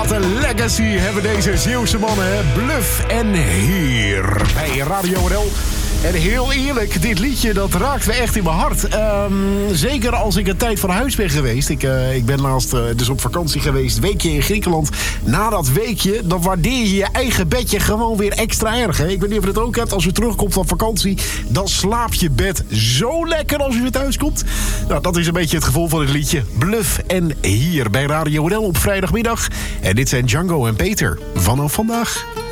Wat een legacy hebben deze Zeeuwse mannen. Hè? Bluff en Heer bij Radio NL. En heel eerlijk, dit liedje dat raakt me echt in mijn hart. Zeker als ik een tijd van huis ben geweest. Ik ben laatst dus op vakantie geweest. Weekje in Griekenland. Na dat weekje, dan waardeer je je eigen bedje gewoon weer extra erg. Hè? Ik weet niet of je het ook hebt. Als je terugkomt van vakantie, dan slaap je bed zo lekker als je weer thuis komt. Nou, dat is een beetje het gevoel van het liedje. Bluff en Hier bij Radio NL op vrijdagmiddag. En dit zijn Django en Peter vanaf vandaag.